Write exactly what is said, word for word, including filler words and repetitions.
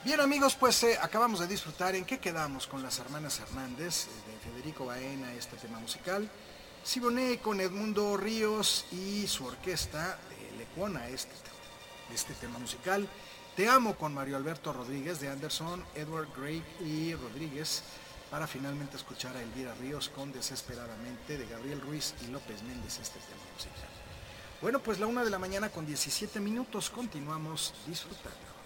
Bien amigos, pues eh, acabamos de disfrutar en qué quedamos con las hermanas Hernández, eh, de Federico Baena, este tema musical. Siboney con Edmundo Ríos y su orquesta de Lecuona, este, este tema musical. Te amo con Mario Alberto Rodríguez de Anderson, Edward Gray y Rodríguez, para finalmente escuchar a Elvira Ríos con Desesperadamente de Gabriel Ruiz y López Méndez, este tema musical. Bueno, pues la una de la mañana con diecisiete minutos, continuamos disfrutando.